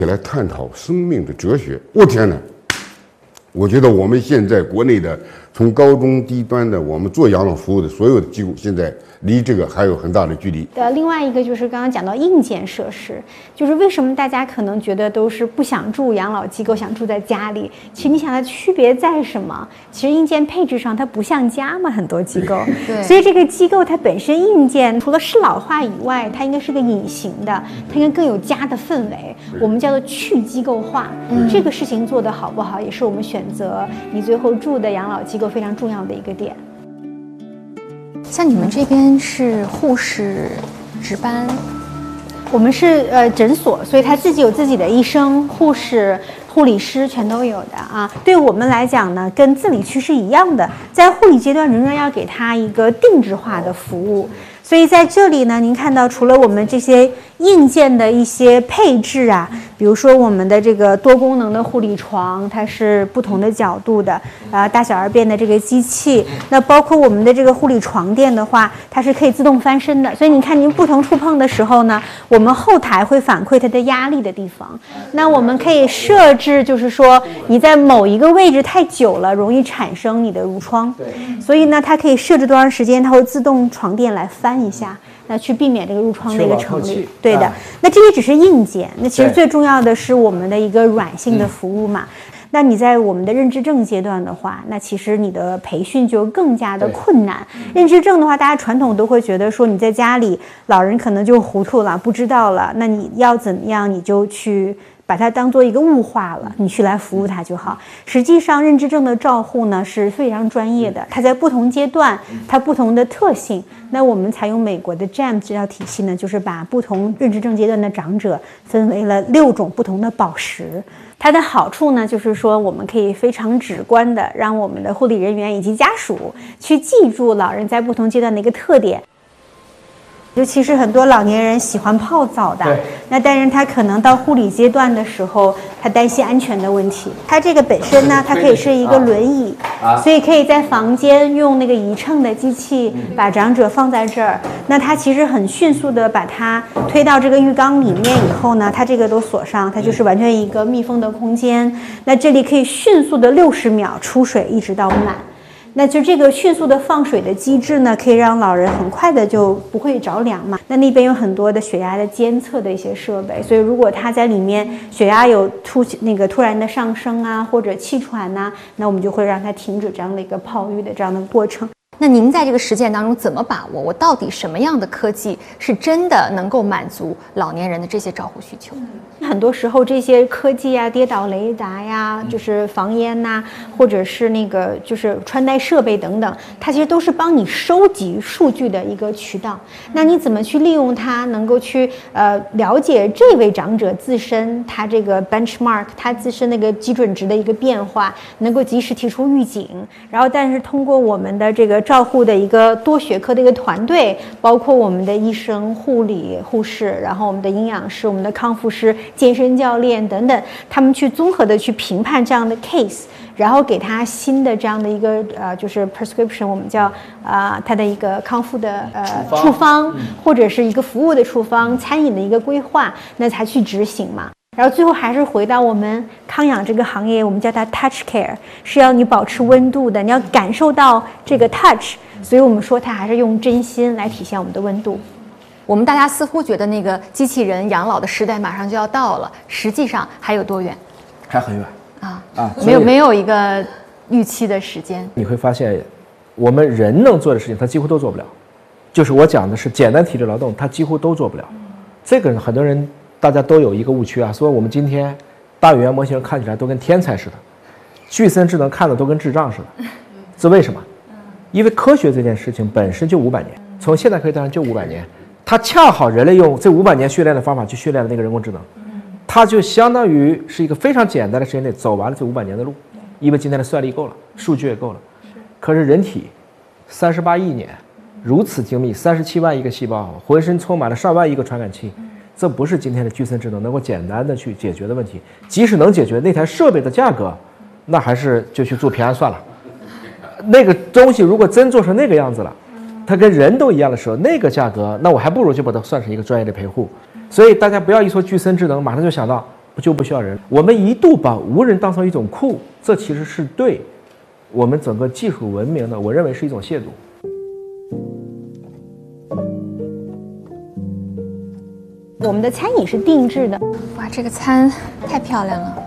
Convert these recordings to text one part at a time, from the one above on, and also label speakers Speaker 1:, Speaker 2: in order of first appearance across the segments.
Speaker 1: 来探讨生命的哲学。我天哪！我觉得我们现在国内的从高中低端的我们做养老服务的所有的机构，现在离这个还有很大的距离。
Speaker 2: 另外一个就是刚刚讲到硬件设施，就是为什么大家可能觉得都是不想住养老机构，想住在家里。其实你想它区别在什么？其实硬件配置上它不像家嘛，很多机构。
Speaker 3: 对。
Speaker 2: 所以这个机构它本身硬件除了适老化以外，它应该是个隐形的，它应该更有家的氛围。我们叫做去机构化。这个事情做得好不好，也是我们选择你最后住的养老机构非常重要的一个点。
Speaker 3: 像你们这边是护士值班，
Speaker 2: 我们是诊所，所以他自己有自己的医生、护士、护理师全都有的啊。对我们来讲呢，跟自理区是一样的，在护理阶段仍然要给他一个定制化的服务。所以在这里呢，您看到除了我们这些硬件的一些配置啊，比如说我们的这个多功能的护理床，它是不同的角度的，大小二便的这个机器，那包括我们的这个护理床垫的话，它是可以自动翻身的，所以你看您不同触碰的时候呢，我们后台会反馈它的压力的地方。那我们可以设置，就是说你在某一个位置太久了，容易产生你的褥疮，所以呢，它可以设置多长时间，它会自动床垫来翻一下。那去避免这个褥疮的一个成立，对的。那这些只是硬件，那其实最重要的是我们的一个软性的服务嘛。那你在我们的认知症阶段的话，那其实你的培训就更加的困难。认知症的话，大家传统都会觉得说你在家里，老人可能就糊涂了，不知道了，那你要怎么样，你就去把它当做一个物化了，你去来服务它就好。实际上认知症的照护呢是非常专业的，它在不同阶段它不同的特性，那我们采用美国的 GAM 治疗体系呢，就是把不同认知症阶段的长者分为了6种不同的宝石。它的好处呢，就是说我们可以非常直观的让我们的护理人员以及家属去记住老人在不同阶段的一个特点。尤其是很多老年人喜欢泡澡的，那但是他可能到护理阶段的时候，他担心安全的问题。它这个本身呢，它可以是一个轮椅，所以可以在房间用那个移秤的机器把长者放在这儿。那它其实很迅速的把它推到这个浴缸里面以后呢，它这个都锁上，它就是完全一个密封的空间。那这里可以迅速的60秒出水，一直到满。那就这个迅速的放水的机制呢，可以让老人很快的就不会着凉嘛。那边有很多的血压的监测的一些设备，所以如果他在里面血压有突然的上升啊，或者气喘呐，那我们就会让他停止这样的一个泡浴的这样的过程。
Speaker 3: 那您在这个实践当中怎么把握？我到底什么样的科技是真的能够满足老年人的这些照护需求？
Speaker 2: 很多时候这些科技啊，跌倒雷达呀，就是防烟呐，或者是那个就是穿戴设备等等，它其实都是帮你收集数据的一个渠道。那你怎么去利用它，能够去了解这位长者自身他这个 benchmark 他自身那个基准值的一个变化，能够及时提出预警。然后但是通过我们的这个照护的一个多学科的一个团队，包括我们的医生、护理、护士，然后我们的营养师、我们的康复师、健身教练等等，他们去综合的去评判这样的 case， 然后给他新的这样的一个就是 prescription， 我们叫他的一个康复的处方，或者是一个服务的处方、餐饮的一个规划，那才去执行嘛。然后最后还是回到我们康养这个行业，我们叫它 touch care， 是要你保持温度的，你要感受到这个 touch， 所以我们说它还是用真心来体现我们的温度。
Speaker 3: 我们大家似乎觉得那个机器人养老的时代马上就要到了，实际上还有多远？
Speaker 4: 还很远
Speaker 3: 没有一个预期的时间。
Speaker 4: 你会发现，我们人能做的事情，他几乎都做不了。就是我讲的是简单体力劳动，他几乎都做不了。这个很多人大家都有一个误区啊，说我们今天大语言模型看起来都跟天才似的，具身智能看的都跟智障似的，这为什么？因为科学这件事情本身就500年，从现在可以当然就500年，它恰好人类用这500年训练的方法去训练了那个人工智能，它就相当于是一个非常简单的时间内走完了这500年的路，因为今天的算力够了，数据也够了。可是人体38亿年如此精密，37万亿个细胞，浑身充满了上万亿个传感器。这不是今天的具身智能能够简单的去解决的问题。即使能解决，那台设备的价格，那还是就去做平安算了。那个东西如果真做成那个样子了，它跟人都一样的时候，那个价格，那我还不如就把它算是一个专业的陪护。所以大家不要一说具身智能，马上就想到就不需要人。我们一度把无人当成一种酷，这其实是对我们整个技术文明的，我认为是一种亵渎。
Speaker 2: 我们的餐饮是定制的，
Speaker 3: 哇，这个餐太漂亮了。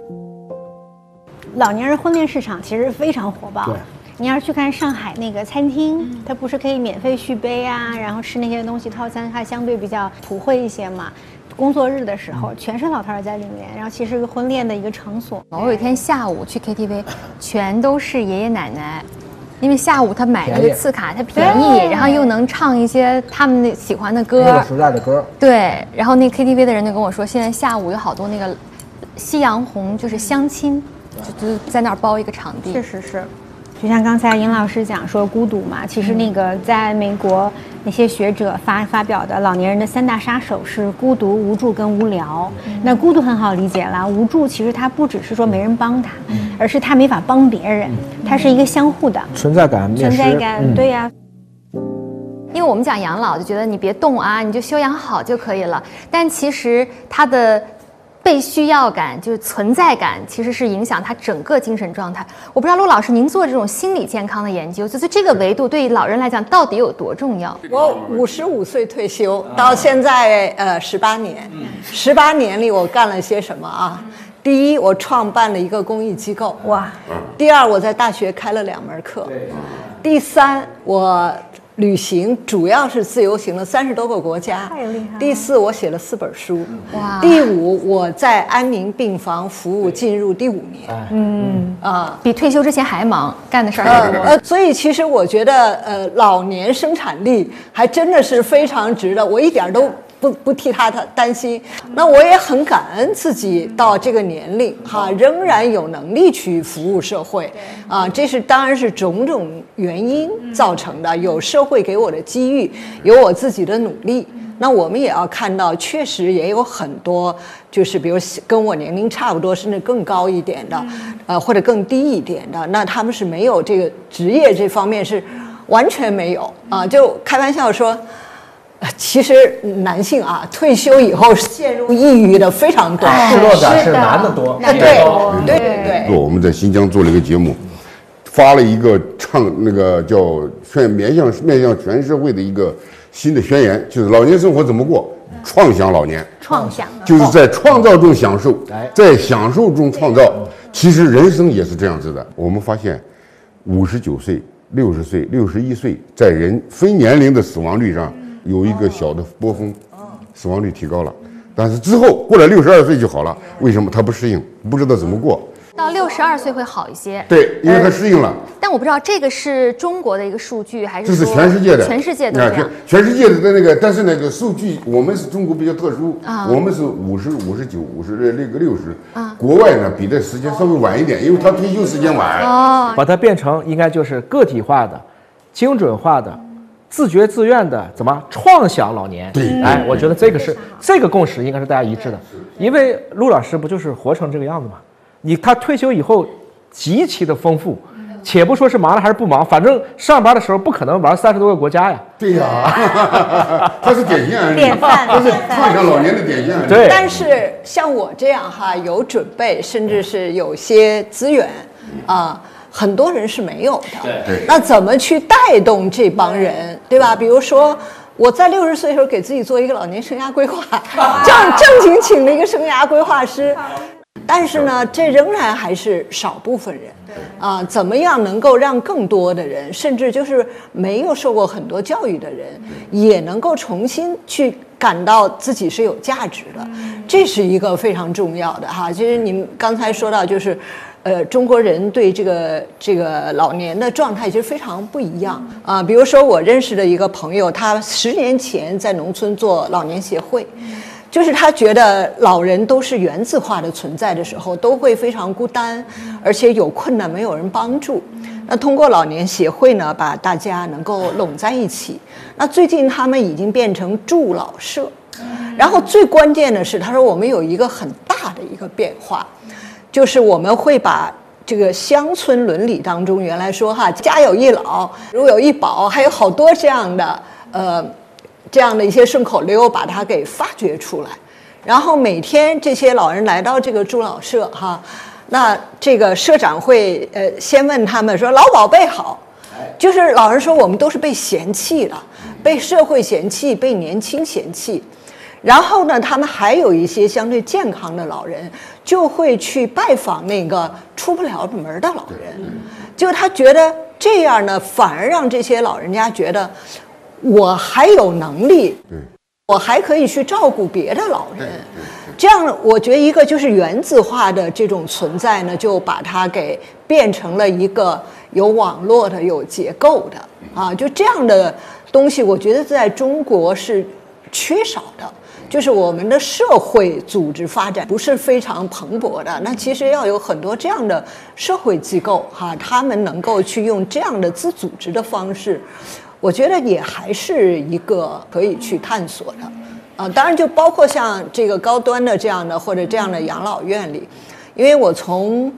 Speaker 2: 老年人婚恋市场其实非常火爆。
Speaker 4: 对，
Speaker 2: 你要是去看上海那个餐厅，它不是可以免费续杯啊，然后吃那些东西套餐，它相对比较普惠一些嘛。工作日的时候，全是老头儿在里面，然后其实是个婚恋的一个场所。
Speaker 3: 我有一天下午去 KTV， 全都是爷爷奶奶，因为下午他买那个次卡，它便宜，然后又能唱一些他们喜欢的歌，
Speaker 4: 那个时代的歌。
Speaker 3: 对，然后那 KTV 的人就跟我说，现在下午有好多那个夕阳红，就是相亲，就在那儿包一个场地。
Speaker 2: 确实是，就像刚才尹老师讲说孤独嘛，其实那个在美国那些学者发表的老年人的3大杀手是孤独、无助跟无聊。那孤独很好理解啦，无助其实它不只是说没人帮他，而是他没法帮别人，它是一个相互的
Speaker 4: 存在感、
Speaker 2: 存在感，对呀。
Speaker 3: 因为我们讲养老就觉得你别动啊，你就休养好就可以了，但其实它的被需要感，就是存在感，其实是影响他整个精神状态。我不知道陆老师，您做这种心理健康的研究，就是这个维度对于老人来讲到底有多重要？
Speaker 5: 我55岁退休，到现在18年，18年里我干了些什么啊？第一，我创办了一个公益机构，哇！第二，我在大学开了2门课。第三，我旅行主要是自由行了30多个国家。
Speaker 2: 太厉害了。
Speaker 5: 第4，我写了4本书。
Speaker 3: 哇！
Speaker 5: 第5，我在安宁病房服务进入第5年。
Speaker 3: 比退休之前还忙，干的事儿还多。
Speaker 5: 所以其实我觉得老年生产力还真的是非常值得，我一点都不替他担心。那我也很感恩自己到这个年龄哈，仍然有能力去服务社会啊，这是当然是种种原因造成的，有社会给我的机遇，有我自己的努力。那我们也要看到，确实也有很多，就是比如跟我年龄差不多，甚至更高一点的，或者更低一点的，那他们是没有这个职业这方面是完全没有啊。就开玩笑说，其实男性啊，退休以后陷入抑郁的非常多，
Speaker 4: 失落感是男的多。
Speaker 5: 对。
Speaker 1: 我们在新疆做了一个节目，发了一个那个叫面向全社会的一个新的宣言，就是老年生活怎么过，创想老年，
Speaker 2: 创想
Speaker 1: 就是在创造中享受，在享受中创造。其实人生也是这样子的。我们发现，59岁、60岁、61岁，在人非年龄的死亡率上有一个小的波峰，死亡率提高了。但是之后过了62岁就好了，为什么？他不适应，不知道怎么过。
Speaker 3: 到62岁会好一些。
Speaker 1: 对，因为他适应了。
Speaker 3: 但我不知道这个是中国的一个数据，还是
Speaker 1: 这是
Speaker 3: 说
Speaker 1: 全世界的，
Speaker 3: 全世界都这样。
Speaker 1: 全世界的那个，但是那个数据，我们是中国比较特殊，我们是50、59、50那个60，国外呢比这时间稍微晚一点，因为他退休时间晚。
Speaker 4: 把它变成应该就是个体化的、精准化的、自觉自愿的，怎么创想老年？
Speaker 1: 对，
Speaker 4: 哎，我觉得这个共识应该是大家一致的，因为陆老师不就是活成这个样子吗？他退休以后极其的丰富，且不说是忙了还是不忙，反正上班的时候不可能玩30多个国家呀。
Speaker 1: 对呀，他是典型案例，他是创想老年的典型案例。
Speaker 4: 对，
Speaker 5: 但是像我这样哈，有准备，甚至是有些资源啊。很多人是没有的，
Speaker 1: 对，
Speaker 5: 那怎么去带动这帮人，对吧？比如说，我在60岁的时候给自己做一个老年生涯规划，正经请了一个生涯规划师，但是呢，这仍然还是少部分人，啊，怎么样能够让更多的人，甚至就是没有受过很多教育的人，也能够重新去感到自己是有价值的，这是一个非常重要的哈。其实你们刚才说到就是。中国人对这个老年的状态其实非常不一样啊。比如说，我认识的一个朋友，他10年前在农村做老年协会，就是他觉得老人都是原子化的存在的时候，都会非常孤单，而且有困难没有人帮助。那通过老年协会呢，把大家能够拢在一起。那最近他们已经变成助老社，然后最关键的是，他说我们有一个很大的一个变化。就是我们会把这个乡村伦理当中，原来说哈，家有一老，如有一宝，还有好多这样的一些顺口溜，把它给发掘出来。 然后每天这些老人来到这个助老社哈，那这个社长会先问他们说：“老宝贝好。”就是老人说我们都是被嫌弃了，被社会嫌弃，被年轻嫌弃。然后呢，他们还有一些相对健康的老人，就会去拜访那个出不了门的老人，就他觉得这样呢，反而让这些老人家觉得我还有能力，我还可以去照顾别的老人。这样，我觉得一个就是原子化的这种存在呢，就把它给变成了一个有网络的、有结构的啊，就这样的东西，我觉得在中国是缺少的。就是我们的社会组织发展不是非常蓬勃的，那其实要有很多这样的社会机构哈，他们能够去用这样的自组织的方式，我觉得也还是一个可以去探索的。当然就包括像这个高端的这样的或者这样的养老院里，因为我从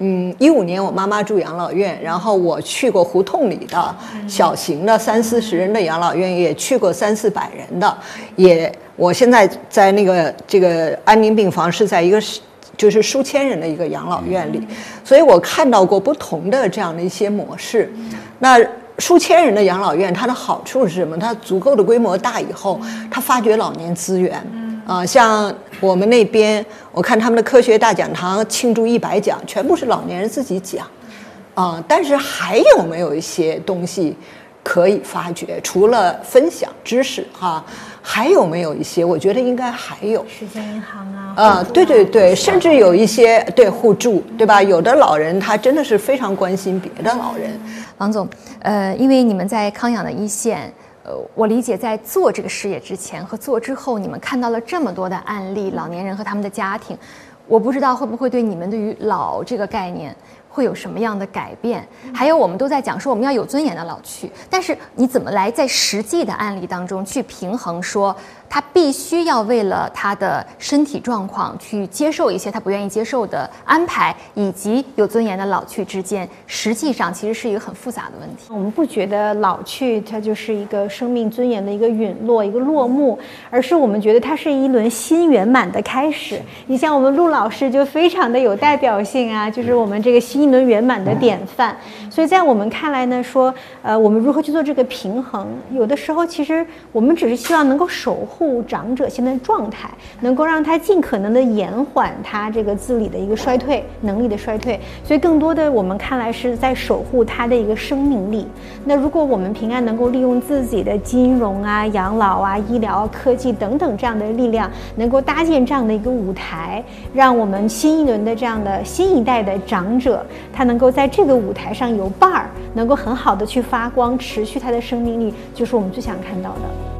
Speaker 5: 15年我妈妈住养老院，然后我去过胡同里的小型的30-40人的养老院，也去过300-400人的，我现在在这个安宁病房是在一个就是数千人的一个养老院里，所以我看到过不同的这样的一些模式。那数千人的养老院，它的好处是什么？它足够的规模大以后，它发掘老年资源。像我们那边，我看他们的科学大讲堂庆祝100讲，全部是老年人自己讲。但是还有没有一些东西可以发掘？除了分享知识哈，还有没有一些？我觉得应该还有
Speaker 2: 时间银行啊，
Speaker 5: 对，甚至有一些互助，对吧？有的老人他真的是非常关心别的老人。
Speaker 3: 王总，因为你们在康养的一线，我理解在做这个事业之前和做之后，你们看到了这么多的案例，老年人和他们的家庭，我不知道会不会对你们对于老这个概念会有什么样的改变？还有我们都在讲说我们要有尊严的老去，但是你怎么来在实际的案例当中去平衡说他必须要为了他的身体状况去接受一些他不愿意接受的安排，以及有尊严的老去之间，实际上其实是一个很复杂的问题。
Speaker 2: 我们不觉得老去它就是一个生命尊严的一个陨落、一个落幕，而是我们觉得它是一轮新圆满的开始。你像我们陆老师就非常的有代表性啊，就是我们这个新一轮圆满的典范。所以在我们看来呢，说我们如何去做这个平衡，有的时候其实我们只是希望能够守护长者现在的状态，能够让他尽可能的延缓他这个自理的一个衰退能力的衰退，所以更多的我们看来是在守护他的一个生命力。那如果我们平安能够利用自己的金融啊、养老啊、医疗、科技等等这样的力量，能够搭建这样的一个舞台，让我们新一轮的这样的新一代的长者，他能够在这个舞台上有伴儿，能够很好的去发光，持续他的生命力，就是我们最想看到的。